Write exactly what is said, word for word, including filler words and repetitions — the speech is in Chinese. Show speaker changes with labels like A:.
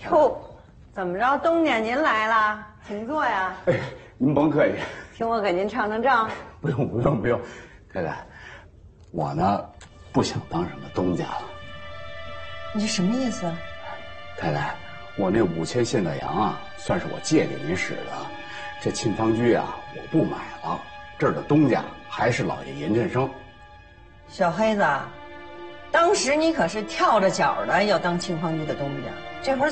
A: 哟，怎么着，东家您来了，请坐呀。
B: 哎，您甭客气。
A: 听我给您唱唱账。
B: 不用不用不用，太太，我呢不想当什么东家了。
A: 你什么意思啊？
B: 太太，我那五千现代洋啊，算是我借给您使的。这沁芳居啊，我不买了。这儿的东家还是老爷严振生。
A: 小黑子，当时你可是跳着脚的要当沁芳居的东家，这会儿